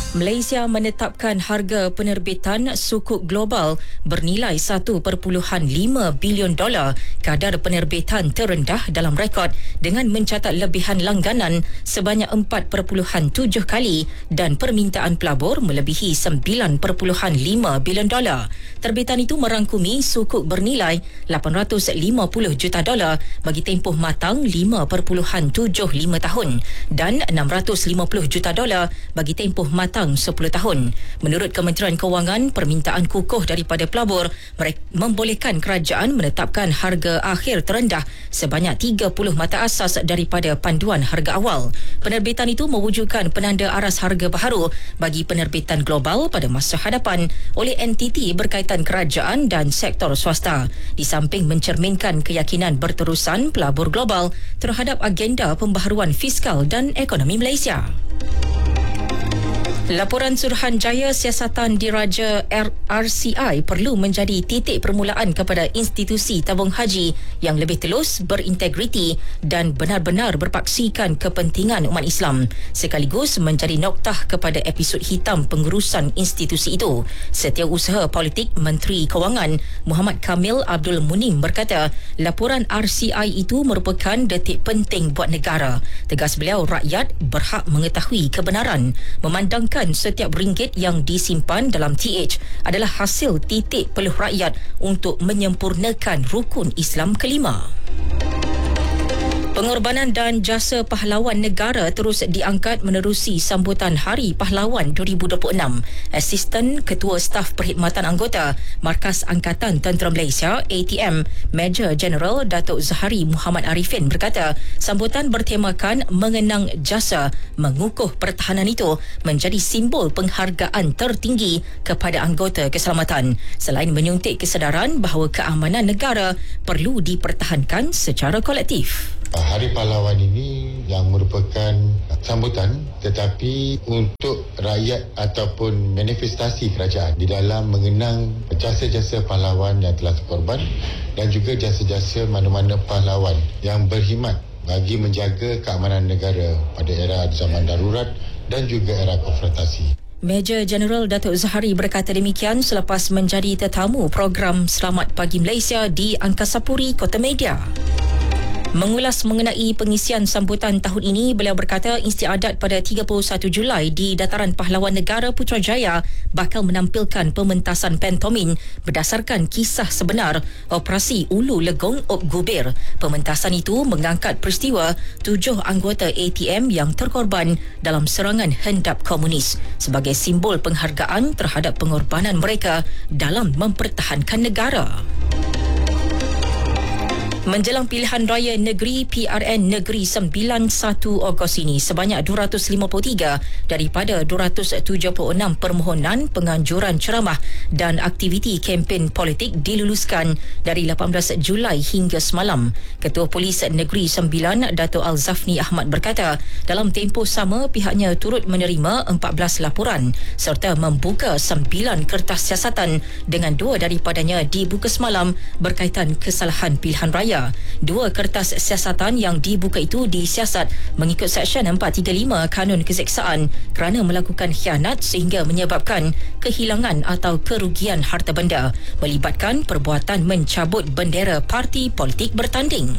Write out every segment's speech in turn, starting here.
Malaysia menetapkan harga penerbitan sukuk global bernilai $1.5 bilion, kadar penerbitan terendah dalam rekod dengan mencatat lebihan langganan sebanyak 4.7 kali dan permintaan pelabur melebihi $9.5 bilion. Terbitan itu merangkumi sukuk bernilai $850 juta bagi tempoh matang 5.75 tahun dan $650 juta bagi tempoh matang 10 tahun. Menurut Kementerian Kewangan, permintaan kukuh daripada pelabur membolehkan kerajaan menetapkan harga akhir terendah sebanyak 30 mata asas daripada panduan harga awal. Penerbitan itu mewujudkan penanda aras harga baharu bagi penerbitan global pada masa hadapan oleh entiti berkaitan kerajaan dan sektor swasta. Di samping mencerminkan keyakinan berterusan pelabur global terhadap agenda pembaharuan fiskal dan ekonomi Malaysia. Laporan Suruhanjaya Siasatan Diraja RCI perlu menjadi titik permulaan kepada institusi tabung haji yang lebih telus, berintegriti dan benar-benar berpaksikan kepentingan umat Islam, sekaligus menjadi noktah kepada episod hitam pengurusan institusi itu. Setiausaha Politik Menteri Kewangan Muhammad Kamil Abdul Munim berkata, laporan RCI itu merupakan detik penting buat negara. Tegas beliau, rakyat berhak mengetahui kebenaran, memandangkan setiap ringgit yang disimpan dalam TH adalah hasil titik peluh rakyat untuk menyempurnakan rukun Islam kelima. Pengorbanan dan jasa pahlawan negara terus diangkat menerusi sambutan Hari Pahlawan 2026. Asisten Ketua Staf Perkhidmatan Anggota Markas Angkatan Tentera Malaysia ATM Major General Datuk Zahari Muhammad Arifin berkata, sambutan bertemakan mengenang jasa mengukuh pertahanan itu menjadi simbol penghargaan tertinggi kepada anggota keselamatan, selain menyuntik kesedaran bahawa keamanan negara perlu dipertahankan secara kolektif. Hari Pahlawan ini yang merupakan sambutan tetapi untuk rakyat ataupun manifestasi kerajaan di dalam mengenang jasa-jasa pahlawan yang telah berkorban dan juga jasa-jasa mana-mana pahlawan yang berkhidmat bagi menjaga keamanan negara pada era zaman darurat dan juga era konfrontasi. Major General Datuk Zahari berkata demikian selepas menjadi tetamu program Selamat Pagi Malaysia di Angkasa Puri, Kota Media. Mengulas mengenai pengisian sambutan tahun ini, beliau berkata istiadat pada 31 Julai di Dataran Pahlawan Negara Putrajaya bakal menampilkan pementasan pantomin berdasarkan kisah sebenar Operasi Ulu Legong Op Gubir. Pementasan itu mengangkat peristiwa 7 anggota ATM yang terkorban dalam serangan hendap komunis sebagai simbol penghargaan terhadap pengorbanan mereka dalam mempertahankan negara. Menjelang pilihan raya negeri PRN Negeri 91 Ogos ini, sebanyak 253 daripada 276 permohonan penganjuran ceramah dan aktiviti kempen politik diluluskan dari 18 Julai hingga semalam. Ketua Polis Negeri 9 Dato' Al-Zafni Ahmad berkata, dalam tempoh sama pihaknya turut menerima 14 laporan serta membuka 9 kertas siasatan dengan 2 daripadanya dibuka semalam berkaitan kesalahan pilihan raya. 2 kertas siasatan yang dibuka itu disiasat mengikut Seksyen 435 Kanun Keseksaan kerana melakukan khianat sehingga menyebabkan kehilangan atau kerugian harta benda, melibatkan perbuatan mencabut bendera parti politik bertanding.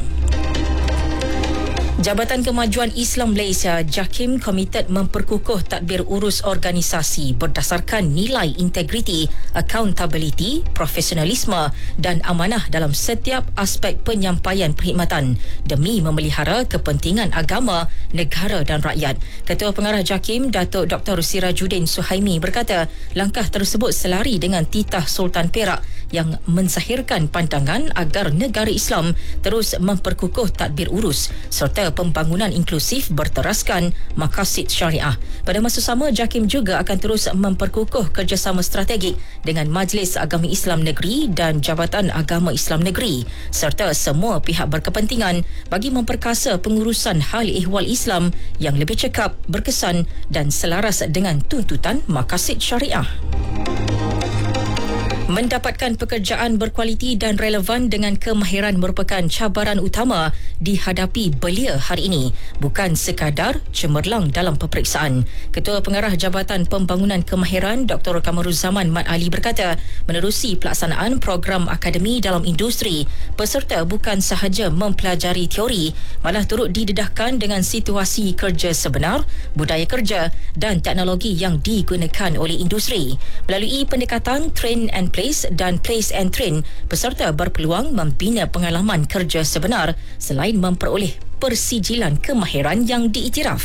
Jabatan Kemajuan Islam Malaysia JAKIM komited memperkukuh tadbir urus organisasi berdasarkan nilai integriti, accountability, profesionalisme dan amanah dalam setiap aspek penyampaian perkhidmatan demi memelihara kepentingan agama, negara dan rakyat. Ketua Pengarah JAKIM Datuk Dr. Sirajuddin Suhaimi berkata, langkah tersebut selari dengan titah Sultan Perak yang menzahirkan pandangan agar negara Islam terus memperkukuh tadbir urus serta pembangunan inklusif berteraskan maqasid syariah. Pada masa sama, JAKIM juga akan terus memperkukuh kerjasama strategik dengan Majlis Agama Islam Negeri dan Jabatan Agama Islam Negeri serta semua pihak berkepentingan bagi memperkasa pengurusan hal ehwal Islam yang lebih cekap, berkesan dan selaras dengan tuntutan maqasid syariah. Mendapatkan pekerjaan berkualiti dan relevan dengan kemahiran merupakan cabaran utama dihadapi belia hari ini, bukan sekadar cemerlang dalam peperiksaan. Ketua Pengarah Jabatan Pembangunan Kemahiran Dr. Kamaruzzaman Mat Ali berkata, menerusi pelaksanaan program akademi dalam industri, peserta bukan sahaja mempelajari teori, malah turut didedahkan dengan situasi kerja sebenar, budaya kerja dan teknologi yang digunakan oleh industri. Melalui pendekatan train and place dan place and train, peserta berpeluang membina pengalaman kerja sebenar selain memperoleh persijilan kemahiran yang diiktiraf.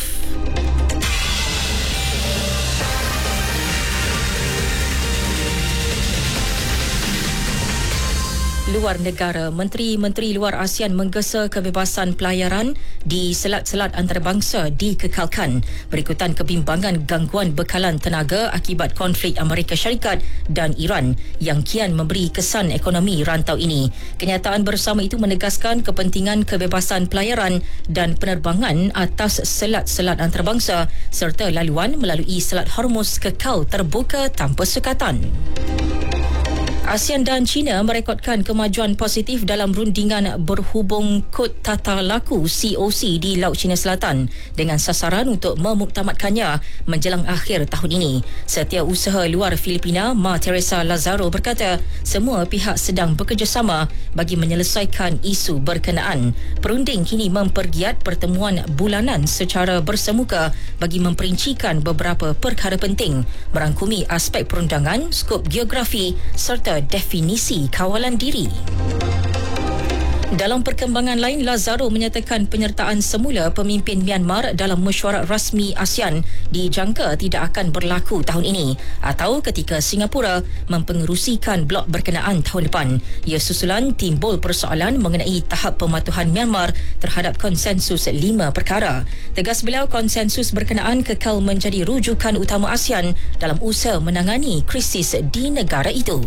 Luar negara, Menteri-Menteri Luar ASEAN menggesa kebebasan pelayaran di selat-selat antarabangsa dikekalkan berikutan kebimbangan gangguan bekalan tenaga akibat konflik Amerika Syarikat dan Iran yang kian memberi kesan ekonomi rantau ini. Kenyataan bersama itu menegaskan kepentingan kebebasan pelayaran dan penerbangan atas selat-selat antarabangsa serta laluan melalui Selat Hormuz kekal terbuka tanpa sukatan. ASEAN dan China merekodkan kemajuan positif dalam rundingan berhubung kod tata laku COC di Laut Cina Selatan dengan sasaran untuk memuktamadkannya menjelang akhir tahun ini. Setiausaha Luar Filipina Ma Teresa Lazaro berkata, semua pihak sedang bekerjasama bagi menyelesaikan isu berkenaan. Perunding kini mempergiat pertemuan bulanan secara bersemuka bagi memperincikan beberapa perkara penting, merangkumi aspek perundangan, skop geografi serta definisi kawalan diri. Dalam perkembangan lain, Lazaro menyatakan penyertaan semula pemimpin Myanmar dalam mesyuarat rasmi ASEAN dijangka tidak akan berlaku tahun ini atau ketika Singapura mempengerusikan blok berkenaan tahun depan. Ia susulan timbul persoalan mengenai tahap pematuhan Myanmar terhadap konsensus 5 perkara. Tegas beliau, konsensus berkenaan kekal menjadi rujukan utama ASEAN dalam usaha menangani krisis di negara itu.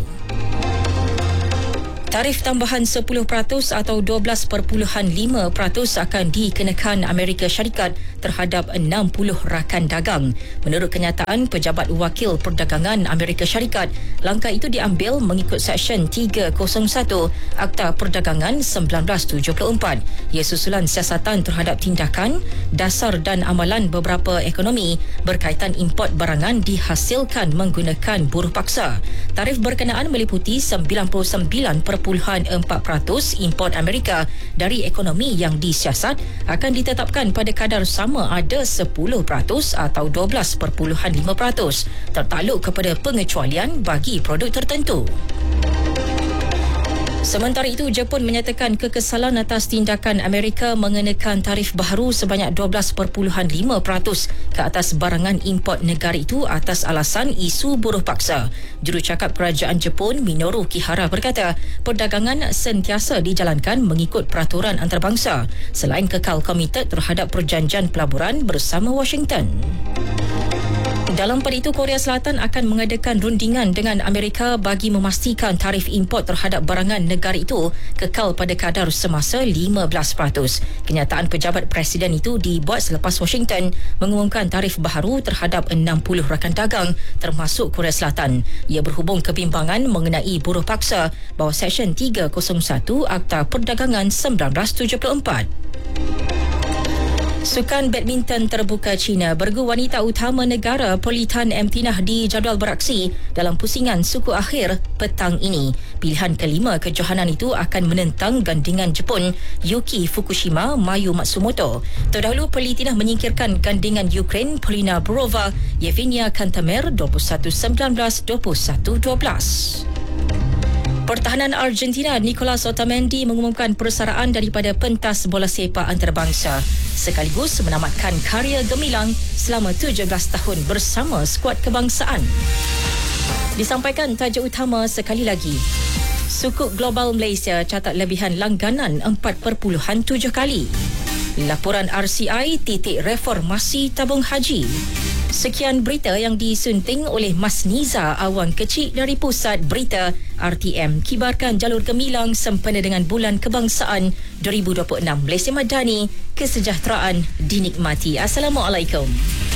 Tarif tambahan 10% atau 12.5% akan dikenakan Amerika Syarikat terhadap 60 rakan dagang. Menurut kenyataan Pejabat Wakil Perdagangan Amerika Syarikat, langkah itu diambil mengikut Seksyen 301 Akta Perdagangan 1974. Ia susulan siasatan terhadap tindakan, dasar dan amalan beberapa ekonomi berkaitan import barangan dihasilkan menggunakan buruh paksa. Tarif berkenaan meliputi 99.4% import Amerika dari ekonomi yang disiasat akan ditetapkan pada kadar sama ada 10% atau 12.5% tertakluk kepada pengecualian bagi produk tertentu. Sementara itu, Jepun menyatakan kekesalan atas tindakan Amerika mengenakan tarif baharu sebanyak 12.5% ke atas barangan import negara itu atas alasan isu buruh paksa. Jurucakap Kerajaan Jepun Minoru Kihara berkata, perdagangan sentiasa dijalankan mengikut peraturan antarabangsa selain kekal komited terhadap perjanjian pelaburan bersama Washington. Dalam pada itu, Korea Selatan akan mengadakan rundingan dengan Amerika bagi memastikan tarif import terhadap barangan negara itu kekal pada kadar semasa 15%. Kenyataan pejabat Presiden itu dibuat selepas Washington mengumumkan tarif baharu terhadap 60 rakan dagang termasuk Korea Selatan. Ia berhubung kebimbangan mengenai buruh paksa bawah Seksyen 301 Akta Perdagangan 1974. Sukan badminton terbuka China, bergu wanita utama negara Politan Emtinah dijadual beraksi dalam pusingan suku akhir petang ini. Pilihan kelima kejohanan itu akan menentang gandingan Jepun Yuki Fukushima Mayu Matsumoto. Terdahulu Politinah menyingkirkan gandingan Ukraine Polina Burova Yevgenia Kantamer 21-19, 21-12. Pertahanan Argentina Nicolas Otamendi mengumumkan persaraan daripada pentas bola sepak antarabangsa sekaligus menamatkan karya gemilang selama 17 tahun bersama skuad kebangsaan. Disampaikan tajuk utama sekali lagi. Sukuk Global Malaysia catat lebihan langganan 4.7 kali. Laporan RCI titik reformasi tabung haji. Sekian berita yang disunting oleh Mas Niza, awang kecil dari Pusat Berita RTM. Kibarkan jalur gemilang sempena dengan Bulan Kebangsaan 2026. Malaysia Madani, kesejahteraan dinikmati. Assalamualaikum.